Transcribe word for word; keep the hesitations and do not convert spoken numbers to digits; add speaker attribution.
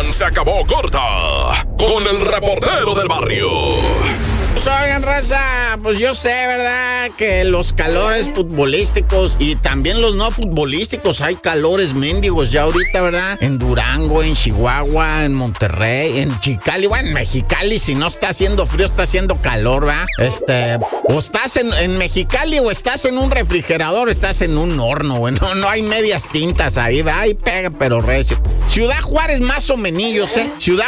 Speaker 1: información se acabó corta con el reportero del barrio.
Speaker 2: Oigan, raza, pues yo sé, ¿verdad? Que los calores futbolísticos y también los no futbolísticos, hay calores mendigos ya ahorita, ¿verdad? En Durango, en Chihuahua, en Monterrey, en Chicali, bueno, en Mexicali, si no está haciendo frío, está haciendo calor, ¿verdad? Este, o estás en, en Mexicali o estás en un refrigerador, estás en un horno, güey, no, no hay medias tintas ahí, ¿verdad? Ahí pega, pero recio. Ciudad Juárez más o menos, ¿eh? Ciudad